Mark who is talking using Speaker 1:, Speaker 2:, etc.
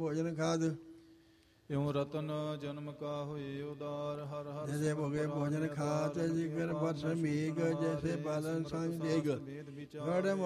Speaker 1: ਭੋਜਨ ਖਾਦ
Speaker 2: ਇਉ ਰਤਨ ਜਨਮ ਕਾ ਹੋਏ ਉਦਾਰ ਹਰ ਹਰ
Speaker 1: ਜੈਸੇ ਭੋਗੇ ਭੋਜਨ ਖਾਤ ਜਿਗਰ ਬਰਸ ਮੇਘ ਜੈਸੇ ਪਾਲਨ ਸੰਗ ਦੇਗ ਗੜ